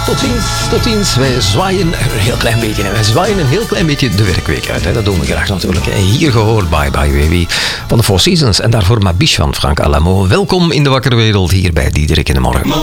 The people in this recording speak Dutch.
Tot ziens. Wij zwaaien een heel klein beetje. Wij zwaaien een heel klein beetje de werkweek uit. Hè. Dat doen we graag natuurlijk. En hier gehoord Bye Bye Baby van de Four Seasons. En daarvoor Mabiche van Frank Alamo. Welkom in de wakkere wereld hier bij Diederik in de Morgen.